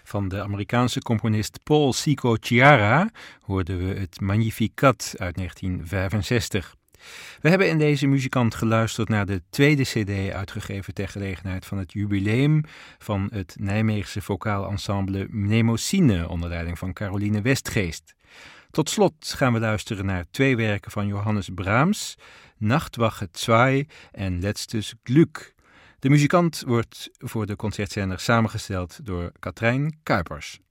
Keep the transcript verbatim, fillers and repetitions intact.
Van de Amerikaanse componist Paul Cico Chiara hoorden we het Magnificat uit negentien vijfenzestig. We hebben in deze muzikant geluisterd naar de tweede cd uitgegeven ter gelegenheid van het jubileum van het Nijmeegse vocaal ensemble Mnemosyne onder leiding van Caroline Westgeest. Tot slot gaan we luisteren naar twee werken van Johannes Brahms, Nachtwache twee en Letztes Glück. De muzikant wordt voor de concertzender samengesteld door Katrijn Kuipers.